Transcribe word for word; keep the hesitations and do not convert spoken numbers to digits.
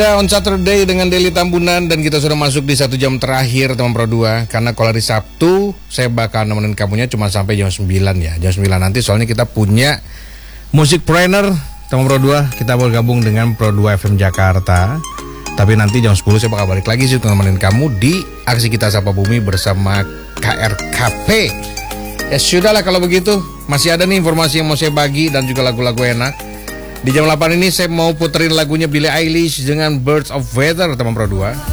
On Saturday dengan Deli Tambunan, dan kita sudah masuk di satu jam terakhir teman Pro dua. Karena kalau hari Sabtu saya bakal nemenin kamunya cuma sampai jam sembilan ya. Jam sembilan nanti soalnya kita punya Music Planner teman Pro dua. Kita bergabung dengan Pro dua F M Jakarta. Tapi nanti jam sepuluh saya bakal balik lagi sih untuk nemenin kamu di aksi kita Sapa Bumi bersama K R K P. Ya sudahlah kalau begitu. Masih ada nih informasi yang mau saya bagi dan juga lagu-lagu enak. Di jam delapan ini saya mau puterin lagunya Billie Eilish dengan Birds of Feather teman Pro dua.